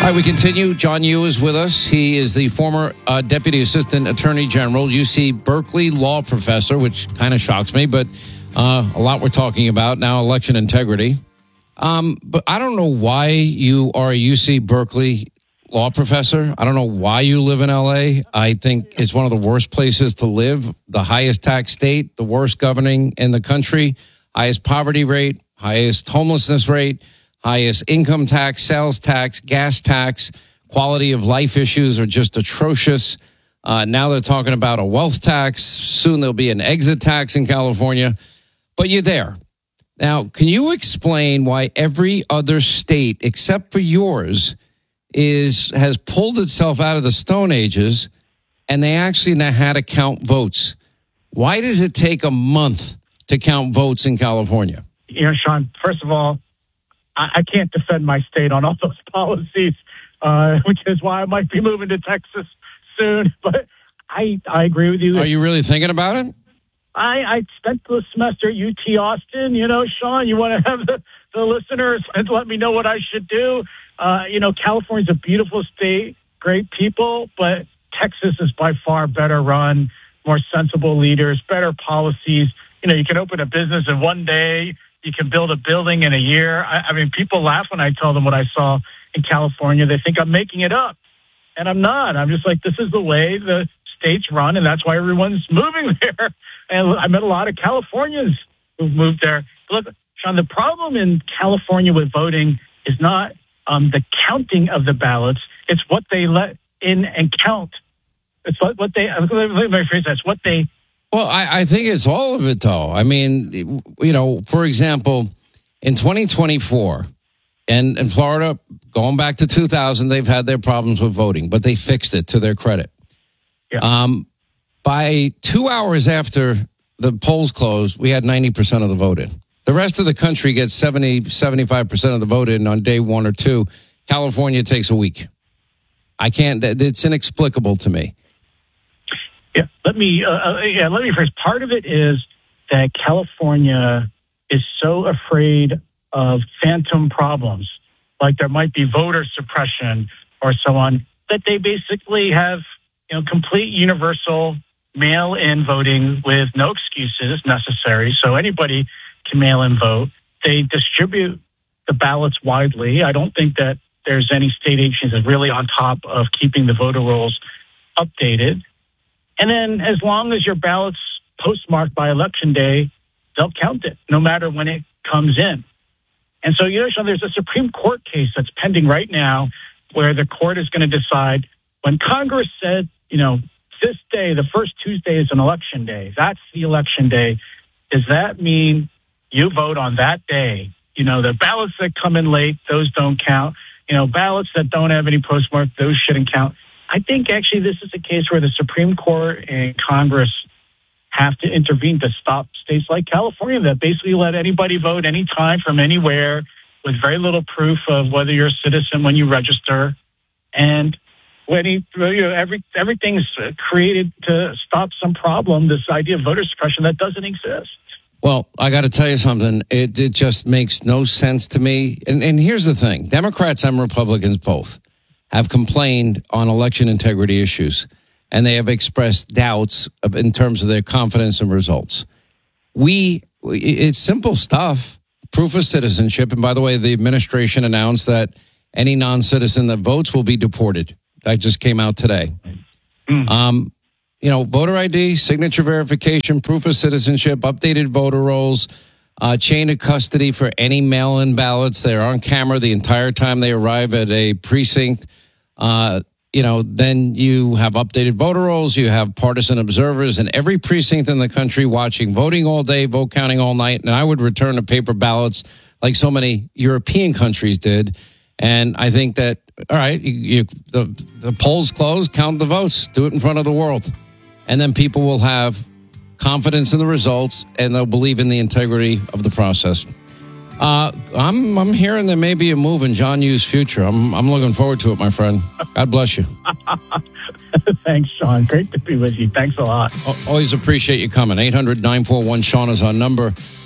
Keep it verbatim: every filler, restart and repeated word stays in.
All right, we continue. John Yoo is with us. He is the former uh, Deputy Assistant Attorney General, U C Berkeley law professor, which kind of shocks me, but uh, a lot we're talking about now, election integrity. Um, but I don't know why you are a U C Berkeley law professor. I don't know why you live in L A. I think it's one of the worst places to live, the highest tax state, the worst governing in the country, highest poverty rate, highest homelessness rate, highest income tax, sales tax, gas tax, quality of life issues are just atrocious. Uh, now they're talking about a wealth tax. Soon there'll be an exit tax in California. But you're there. Now, can you explain why every other state except for yours is has pulled itself out of the Stone Ages and they actually know how to count votes? Why does it take a month to count votes in California? You know, Sean, first of all, I can't defend my state on all those policies, uh, which is why I might be moving to Texas soon. But I I agree with you. Are you really thinking about it? I, I spent the semester at U T Austin. You know, Sean, you want to have the, the listeners and let me know what I should do. Uh, you know, California's a beautiful state, great people, but Texas is by far better run, more sensible leaders, better policies. You know, you can open a business in one day. You can build a building in a year. I, I mean, people laugh when I tell them what I saw in California. They think I'm making it up. And I'm not. I'm just like, this is the way the states run, and that's why everyone's moving there. And I met a lot of Californians who've moved there. Look, Sean, the problem in California with voting is not um, the counting of the ballots. It's what they let in and count. It's what, what they, let me rephrase that. It's what they Well, I, I think it's all of it, though. I mean, you know, for example, in twenty twenty-four, and in Florida, going back to two thousand, they've had their problems with voting, but they fixed it to their credit. Yeah. Um, by two hours after the polls closed, we had ninety percent of the vote in. The rest of the country gets seventy, seventy-five percent of the vote in on day one or two. California takes a week. I can't, it's inexplicable to me. Yeah, let me. Uh, yeah, let me first. Part of it is that California is so afraid of phantom problems, like there might be voter suppression or so on, that they basically have, you know, complete universal mail-in voting with no excuses necessary. So anybody can mail in vote. They distribute the ballots widely. I don't think that there's any state agency that's really on top of keeping the voter rolls updated. And then as long as your ballot's postmarked by Election Day, they'll count it, no matter when it comes in. And so, you know, Sean, there's a Supreme Court case that's pending right now where the court is going to decide when Congress said, you know, this day, the first Tuesday is an election day. That's the election day. Does that mean you vote on that day? You know, the ballots that come in late, those don't count. You know, ballots that don't have any postmark, those shouldn't count. I think actually this is a case where the Supreme Court and Congress have to intervene to stop states like California that basically let anybody vote anytime from anywhere with very little proof of whether you're a citizen when you register. And when he, you know, every, everything's created to stop some problem, this idea of voter suppression that doesn't exist. Well, I got to tell you something. It, it just makes no sense to me. And, and here's the thing. Democrats and Republicans both have complained on election integrity issues, and they have expressed doubts in terms of their confidence in results. We, it's simple stuff, proof of citizenship. And by the way, the administration announced that any non-citizen that votes will be deported. That just came out today. Mm. Um, you know, voter I D, signature verification, proof of citizenship, updated voter rolls, Uh, chain of custody for any mail-in ballots. They're on camera the entire time they arrive at a precinct. Uh, you know, then you have updated voter rolls. You have partisan observers in every precinct in the country watching voting all day, vote counting all night. And I would return to paper ballots like so many European countries did. And I think that, all right, you, you, the, the polls close, count the votes, do it in front of the world. And then people will have confidence in the results, and they'll believe in the integrity of the process. Uh, I'm I'm hearing there may be a move in John Yoo's future. I'm I'm looking forward to it, my friend. God bless you. Thanks, Sean. Great to be with you. Thanks a lot. Always appreciate you coming. eight hundred nine four one Sean is our number.